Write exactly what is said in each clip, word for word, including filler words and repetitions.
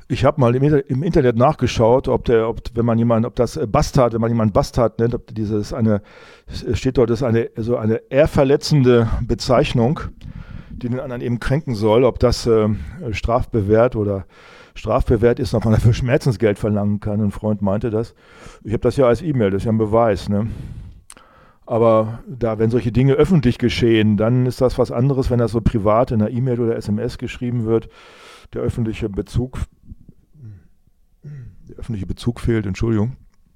Ich habe mal im, im Internet nachgeschaut, ob der, ob wenn man jemanden, ob das Bastard, wenn man jemanden Bastard nennt, ob dieses eine, es steht dort, das ist eine so eine ehrverletzende Bezeichnung, die den anderen eben kränken soll, ob das äh, strafbewehrt oder strafbewehrt ist, ob man dafür Schmerzensgeld verlangen kann. Ein Freund meinte das. Ich habe das ja als E-Mail, das ist ja ein Beweis, ne? Aber da, wenn solche Dinge öffentlich geschehen, dann ist das was anderes, wenn das so privat in einer E-Mail oder S M S geschrieben wird. Der öffentliche Bezug, der öffentliche Bezug fehlt, Entschuldigung.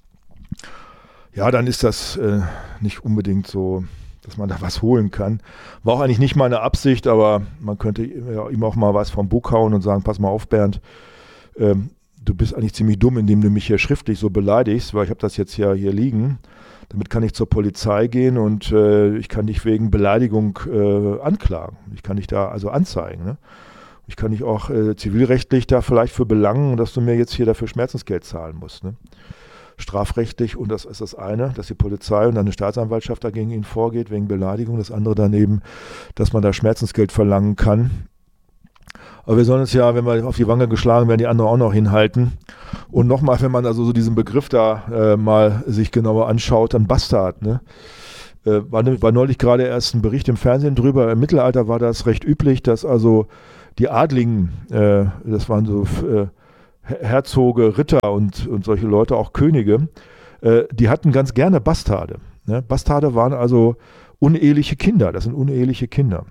Ja, dann ist das äh, nicht unbedingt so, dass man da was holen kann. War auch eigentlich nicht meine Absicht, aber man könnte ja, ihm auch mal was vom Bug hauen und sagen, pass mal auf, Bernd, ähm, du bist eigentlich ziemlich dumm, indem du mich hier schriftlich so beleidigst, weil ich habe das jetzt ja hier liegen. Damit kann ich zur Polizei gehen und äh, ich kann dich wegen Beleidigung äh, anklagen. Ich kann dich da also anzeigen. Ne? Ich kann dich auch äh, zivilrechtlich da vielleicht für belangen, dass du mir jetzt hier dafür Schmerzensgeld zahlen musst. Ne? Strafrechtlich, und das ist das eine, dass die Polizei und dann eine Staatsanwaltschaft dagegen ihn vorgeht, wegen Beleidigung. Das andere daneben, dass man da Schmerzensgeld verlangen kann. Aber wir sollen uns ja, wenn wir auf die Wange geschlagen werden, die anderen auch noch hinhalten. Und nochmal, wenn man also so diesen Begriff da äh, mal sich genauer anschaut, dann Bastard. Ne? Äh, war, war neulich gerade erst ein Bericht im Fernsehen drüber. Im Mittelalter war das recht üblich, dass also die Adligen, äh, das waren so äh, Herzoge, Ritter und, und solche Leute, auch Könige, äh, die hatten ganz gerne Bastarde. Ne? Bastarde waren also uneheliche Kinder, das sind uneheliche Kinder.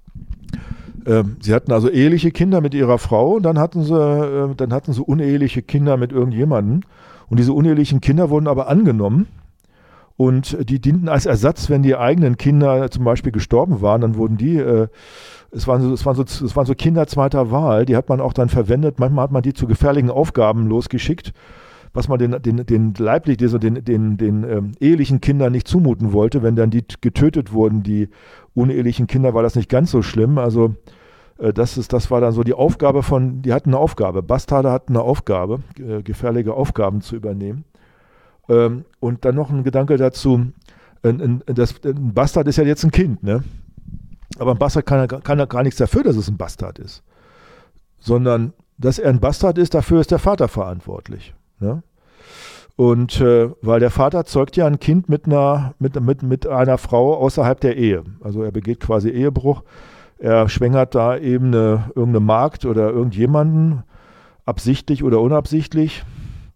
Sie hatten also eheliche Kinder mit ihrer Frau und dann hatten sie, dann hatten sie uneheliche Kinder mit irgendjemandem. Und diese unehelichen Kinder wurden aber angenommen und die dienten als Ersatz, wenn die eigenen Kinder zum Beispiel gestorben waren, dann wurden die, äh, es, waren so, es, waren so, es waren so Kinder zweiter Wahl, die hat man auch dann verwendet. Manchmal hat man die zu gefährlichen Aufgaben losgeschickt, was man den, den, den leiblich, den, den, den, den ähm, ehelichen Kindern nicht zumuten wollte. Wenn dann die getötet wurden, die unehelichen Kinder, war das nicht ganz so schlimm. Also äh, das, ist, das war dann so die Aufgabe von, die hatten eine Aufgabe. Bastarde hatten eine Aufgabe, äh, gefährliche Aufgaben zu übernehmen. Ähm, und dann noch ein Gedanke dazu, ein, ein, das, ein Bastard ist ja jetzt ein Kind, ne? Aber ein Bastard kann, kann ja gar nichts dafür, dass es ein Bastard ist. Sondern, dass er ein Bastard ist, dafür ist der Vater verantwortlich. Ja? Und äh, weil der Vater zeugt ja ein Kind mit einer, mit, mit, mit einer Frau außerhalb der Ehe. Also er begeht quasi Ehebruch. Er schwängert da eben eine, irgendeine Magd oder irgendjemanden, absichtlich oder unabsichtlich.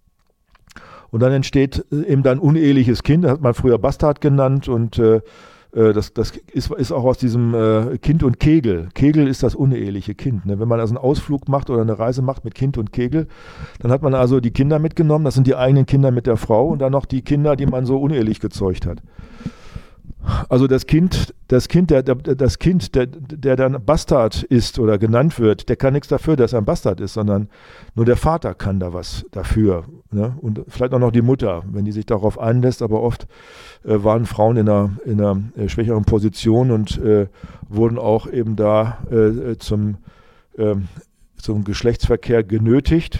Und dann entsteht eben dann uneheliches Kind, das hat man früher Bastard genannt und äh, Das, das ist, ist auch aus diesem äh, Kind und Kegel. Kegel ist das uneheliche Kind. Ne? Wenn man also einen Ausflug macht oder eine Reise macht mit Kind und Kegel, dann hat man also die Kinder mitgenommen, das sind die eigenen Kinder mit der Frau und dann noch die Kinder, die man so unehelich gezeugt hat. Also das Kind, das Kind, der, der, das Kind, der, der dann Bastard ist oder genannt wird, der kann nichts dafür, dass er ein Bastard ist, sondern nur der Vater kann da was dafür. Ne? Und vielleicht auch noch die Mutter, wenn die sich darauf einlässt, aber oft äh, waren Frauen in einer, in einer äh, schwächeren Position und äh, wurden auch eben da äh, zum, äh, zum Geschlechtsverkehr genötigt.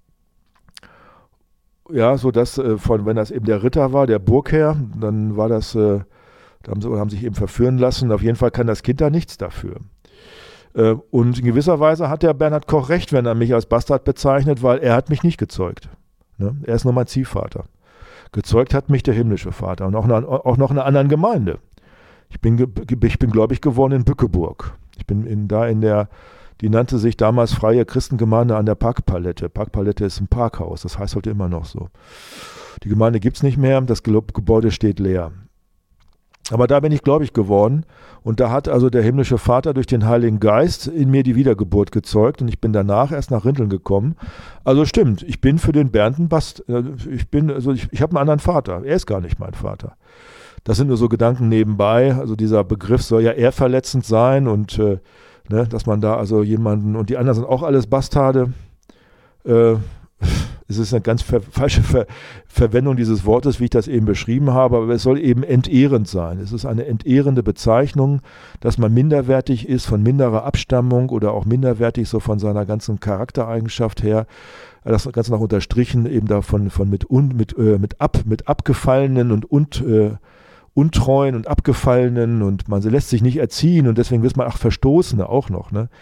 Ja, so dass äh, von, wenn das eben der Ritter war, der Burgherr, dann war das äh, Da haben sie, oder haben sich eben verführen lassen. Auf jeden Fall kann das Kind da nichts dafür. Äh, und in gewisser Weise hat der Bernhard Koch recht, wenn er mich als Bastard bezeichnet, weil er hat mich nicht gezeugt. Ne? Er ist nur mein Ziehvater. Gezeugt hat mich der himmlische Vater und auch, eine, auch noch in einer anderen Gemeinde. Ich bin, ich bin gläubig geworden in Bückeburg. Ich bin in, da in der, die nannte sich damals Freie Christengemeinde an der Parkpalette. Parkpalette ist ein Parkhaus, das heißt heute immer noch so. Die Gemeinde gibt es nicht mehr, das Gebäude steht leer. Aber da bin ich gläubig geworden und da hat also der himmlische Vater durch den Heiligen Geist in mir die Wiedergeburt gezeugt und ich bin danach erst nach Rinteln gekommen. Also stimmt, ich bin für den Bernd ein Bast. Ich bin, also ich, ich habe einen anderen Vater. Er ist gar nicht mein Vater. Das sind nur so Gedanken nebenbei. Also dieser Begriff soll ja eher verletzend sein und äh, ne, dass man da also jemanden, und die anderen sind auch alles Bastarde. Äh, Es ist eine ganz ver- falsche Ver- Verwendung dieses Wortes, wie ich das eben beschrieben habe, aber es soll eben entehrend sein. Es ist eine entehrende Bezeichnung, dass man minderwertig ist von minderer Abstammung oder auch minderwertig so von seiner ganzen Charaktereigenschaft her. Das Ganze noch unterstrichen eben davon von mit, un, mit, äh, mit, ab, mit abgefallenen und, und äh, untreuen und abgefallenen und man lässt sich nicht erziehen und deswegen ist man auch Verstoßene auch noch, ne?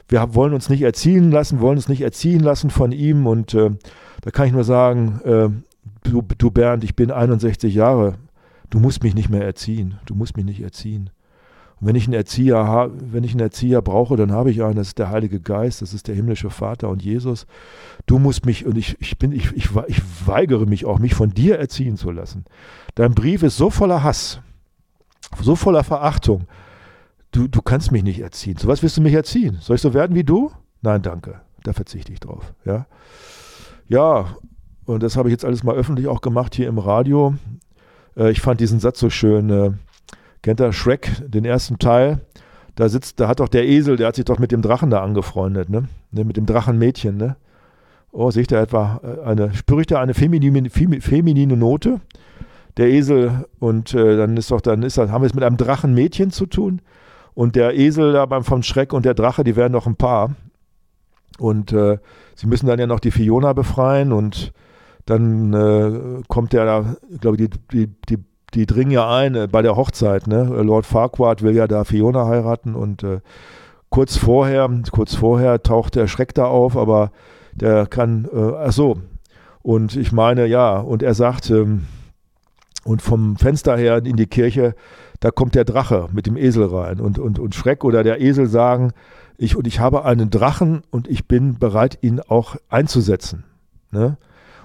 wir wollen uns nicht erziehen lassen, wollen uns nicht erziehen lassen von ihm. Und äh, da kann ich nur sagen, äh, du, du Bernd, ich bin einundsechzig Jahre, du musst mich nicht mehr erziehen, du musst mich nicht erziehen. Und wenn ich einen Erzieher ha- wenn ich einen Erzieher brauche, dann habe ich einen, das ist der Heilige Geist, das ist der himmlische Vater und Jesus. Du musst mich, und ich, ich bin, ich, ich, ich weigere mich auch, mich von dir erziehen zu lassen. Dein Brief ist so voller Hass, so voller Verachtung. Du, du kannst mich nicht erziehen. So was willst du mich erziehen? Soll ich so werden wie du? Nein, danke. Da verzichte ich drauf. Ja, ja, und das habe ich jetzt alles mal öffentlich auch gemacht hier im Radio. Äh, ich fand diesen Satz so schön. Äh, kennt ihr Shrek, den ersten Teil? Da sitzt, da hat doch der Esel, der hat sich doch mit dem Drachen da angefreundet, ne? ne mit dem Drachenmädchen, ne? Oh, sehe ich da etwa eine, spüre ich da eine feminine, feminine Note? Der Esel, und äh, dann ist doch, dann ist das, haben wir es mit einem Drachenmädchen zu tun. Und der Esel da beim vom Schreck und der Drache, die werden doch ein Paar. Und äh, sie müssen dann ja noch die Fiona befreien und dann äh, kommt der da, ich glaube, die, die, die, die dringen ja ein äh, bei der Hochzeit, ne? Lord Farquaad will ja da Fiona heiraten und äh, kurz vorher, kurz vorher taucht der Schreck da auf, aber der kann, äh, ach so, und ich meine, ja, und er sagt, ähm, und vom Fenster her in die Kirche, da kommt der Drache mit dem Esel rein und, und, und Schreck oder der Esel sagen, ich, und ich habe einen Drachen und ich bin bereit, ihn auch einzusetzen. Ne?